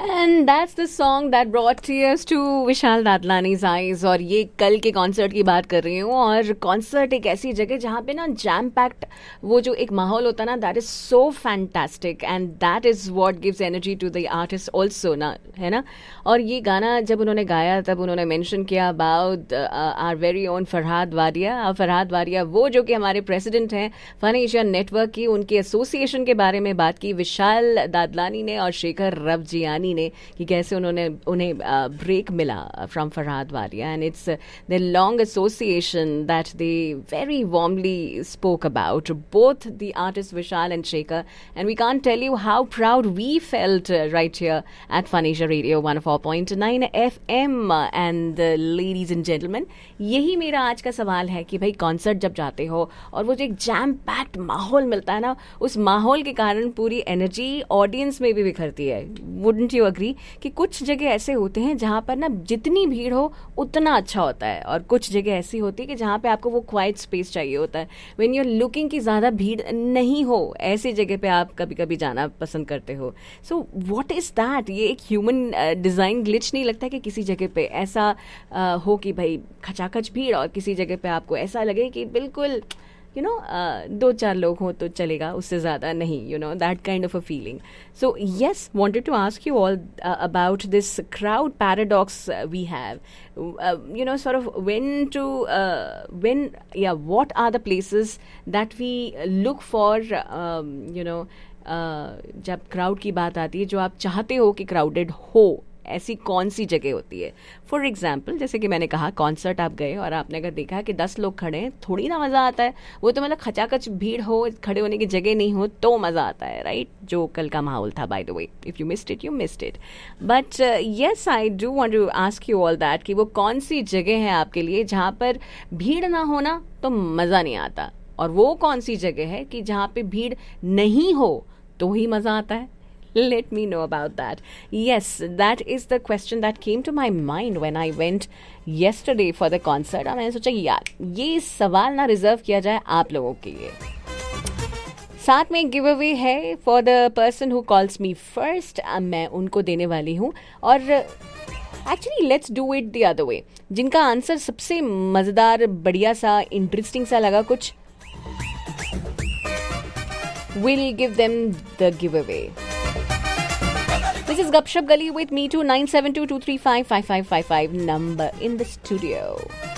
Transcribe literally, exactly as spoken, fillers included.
And that's the song that brought tears to Vishal दादलानी's eyes. और ये कल के कॉन्सर्ट की बात कर रही हूँ. और कॉन्सर्ट एक ऐसी जगह जहाँ पे ना जैम पैक्ड वो जो एक माहौल होता है ना, that is so fantastic and that is what gives energy to the artist also ना, है ना. और ये गाना जब उन्होंने गाया तब उन्होंने मेंशन किया about our very own Farhad वारिया. फरहाद वारिया वो जो कि हमारे प्रेसिडेंट हैं फन एशिया नेटवर्क की, उनके एसोसिएशन के बारे में बात की विशाल दादलानी ने और शेखर रवजियानी ने कि कैसे उन्होंने उन्हें ब्रेक uh, मिला from Farhad Waria and it's the long association that they very warmly spoke about both the artist Vishal and Shekhar. And we can't tell you how proud we felt right here eight fun Asia radio one four point nine F M. And ladies and gentleman, यही मेरा आज का सवाल है कि भाई concert जब जाते हो और वो जो एक जैम पैक्ड माहौल मिलता है ना, उस माहौल के कारण पूरी एनर्जी ऑडियंस में भी बिखरती है. वुडंट यू अग्री कि कुछ जगह ऐसे होते हैं जहां पर ना जितनी भीड़ हो उतना अच्छा होता है, और कुछ जगह ऐसी होती है कि जहां पे आपको वो क्वाइट स्पेस चाहिए होता है. व्हेन यू आर लुकिंग कि ज्यादा भीड़ नहीं हो, ऐसी जगह पे आप कभी कभी जाना पसंद करते हो. So what is that? ये एक ह्यूमन डिजाइन ग्लिच नहीं लगता कि किसी जगह पे ऐसा uh, हो कि भाई खचाखच भीड़ और किसी जगह पे आपको ऐसा लगे कि बिल्कुल you know, uh, दो चार लोग हों तो चलेगा, उससे ज़्यादा नहीं, you know, that kind of a feeling. So, yes, wanted to ask you all uh, about this crowd paradox uh, we have. Uh, you know, sort of when to, uh, when, yeah, what are the places that we look for, um, you know, uh, जब crowd की बात आती है, जो आप चाहते हो कि crowded हो, ऐसी कौन सी जगह होती है. फॉर एग्जाम्पल, जैसे कि मैंने कहा कॉन्सर्ट आप गए और आपने अगर देखा कि दस लोग खड़े हैं, थोड़ी ना मज़ा आता है. वो तो मतलब खचाखच भीड़ हो, खड़े होने की जगह नहीं हो तो मज़ा आता है, राइट right? जो कल का माहौल था, by the way. If you missed it you missed it. But yes, I do want to ask you all that कि वो कौन सी जगह है आपके लिए जहाँ पर भीड़ ना हो ना तो मज़ा नहीं आता, और वो कौन सी जगह है कि जहाँ पे भीड़ नहीं हो तो ही मज़ा आता है. Let me know about that. Yes, that is the question that came to my mind when I went yesterday for the concert. और मैंने सोचा यार ये सवाल ना रिजर्व किया जाए आप लोगों के लिए. साथ में एक गिव अवे है for the person who calls me first. मैं उनको देने वाली हूँ. और actually let's do it the other way. जिनका आंसर सबसे मज़ेदार, बढ़िया सा, इंटरेस्टिंग सा लगा कुछ, we'll give them the giveaway. This is Gupshup Gali with me too. nine seven two two three five five five five five number in the studio.